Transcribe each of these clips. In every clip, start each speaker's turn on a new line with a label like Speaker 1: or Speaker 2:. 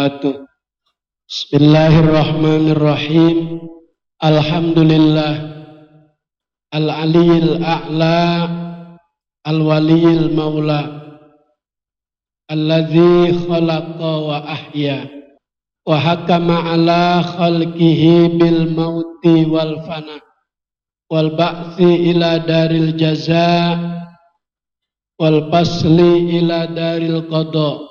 Speaker 1: Bismillahirrahmanirrahim. Alhamdulillah al-aliyil a'la al-waliyil maula alladzi khalaqa wa ahya wa hakama ala khalqihi bil mauti wal fana wal ba'thi ila daril jaza wal fasli ila daril qada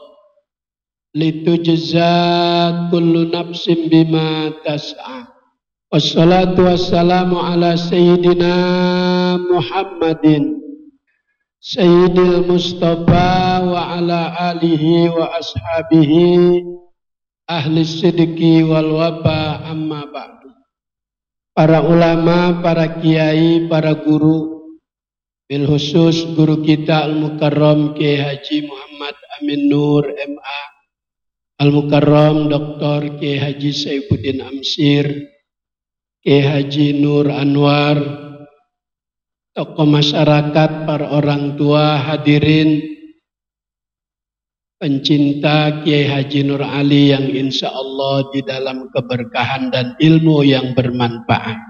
Speaker 1: litujza kullu nafsin bima tas'a. Wassalatu wassalamu ala sayyidina Muhammadin sayyidil Mustafa wa ala alihi wa ashabihi ahli sidqi wal waba, amma ba'du. Para ulama, para kiai, para guru, bil khusus guru kita Al-Mukarram Kiai Haji Muhammad Amin Nur MA, Al-Mukarram Dr. Kiai Haji Saifuddin Amsir, Kiai Haji Nur Anwar, tokoh masyarakat, para orang tua, hadirin, pencinta Kiai Haji Nur Ali yang insya Allah di dalam keberkahan dan ilmu yang bermanfaat.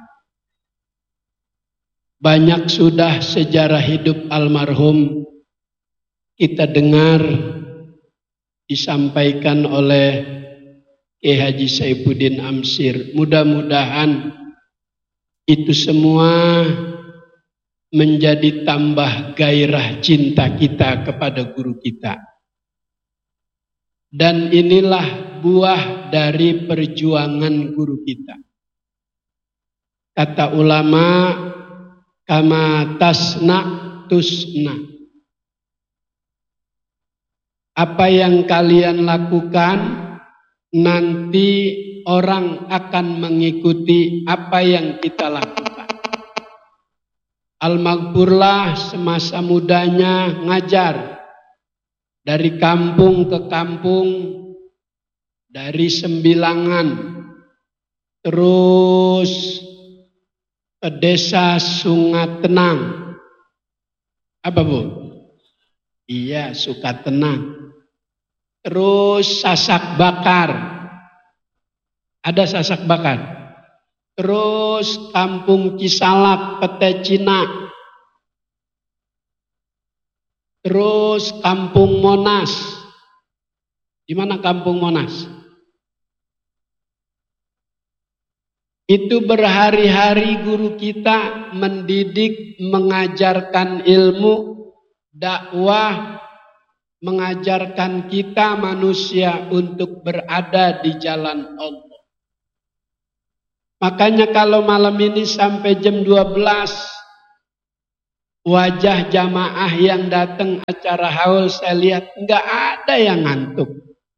Speaker 1: Banyak sudah sejarah hidup almarhum kita dengar disampaikan oleh Kiai Haji Saifuddin Amsir. Mudah-mudahan itu semua menjadi tambah gairah cinta kita kepada guru kita. Dan inilah buah dari perjuangan guru kita. Kata ulama, kama tasna tusna. Apa yang kalian lakukan, nanti orang akan mengikuti apa yang kita lakukan. Al-Maghfurlah semasa mudanya ngajar dari kampung ke kampung, dari Sembilangan, terus ke desa Sungatenang. Apa Bu? Iya, Sukatenang. Terus Sasak Bakar. Ada Sasak Bakar. Terus Kampung Cisalak, Pete Cina. Terus Kampung Monas. Di mana Kampung Monas? Itu berhari-hari guru kita mendidik, mengajarkan ilmu, dakwah, mengajarkan kita manusia untuk berada di jalan Allah. Makanya kalau malam ini sampai jam 12, wajah jamaah yang datang acara haul saya lihat enggak ada yang ngantuk.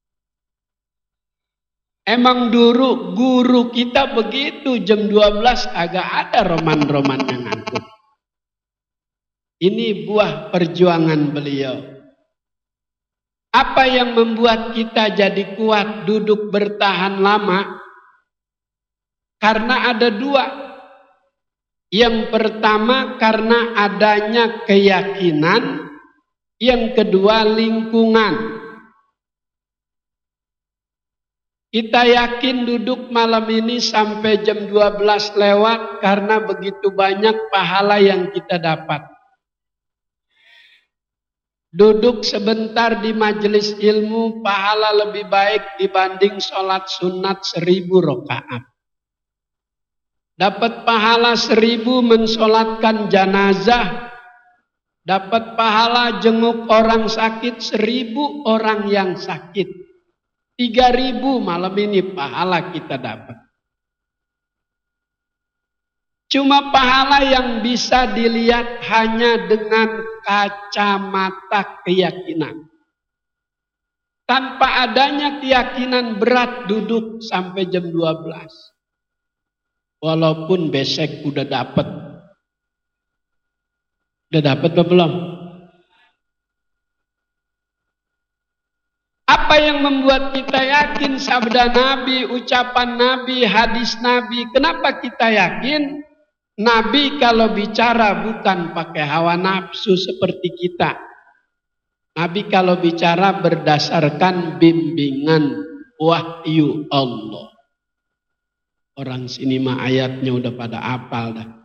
Speaker 1: Emang dulu guru kita begitu, jam 12 agak ada roman-roman yang ngantuk. Ini buah perjuangan beliau. Apa yang membuat kita jadi kuat duduk bertahan lama? Karena ada dua. Yang pertama karena adanya keyakinan. Yang kedua lingkungan. Kita yakin duduk malam ini sampai jam 12 lewat karena begitu banyak pahala yang kita dapat. Duduk sebentar di majelis ilmu pahala lebih baik dibanding sholat sunat 1000 rakaat. Dapat pahala 1000 mensolatkan janazah. Dapat pahala jenguk orang sakit 1000 orang yang sakit. 3000 malam ini pahala kita dapat. Cuma pahala yang bisa dilihat hanya dengan kacamata keyakinan. Tanpa adanya keyakinan berat duduk sampai jam 12. Walaupun besek udah dapat. Udah dapat apa belum? Apa yang membuat kita yakin sabda Nabi, ucapan Nabi, hadis Nabi? Kenapa kita yakin? Nabi kalau bicara bukan pakai hawa nafsu seperti kita. Nabi kalau bicara berdasarkan bimbingan wahyu Allah. Orang sini mah ayatnya udah pada apal dah.